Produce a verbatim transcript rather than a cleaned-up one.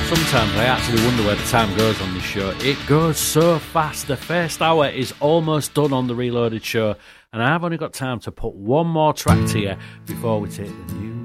Sometimes I actually wonder where the time goes on this show. It goes so fast. The first hour is almost done on the Reloaded show, and I've only got time to put one more track to you before we take the news.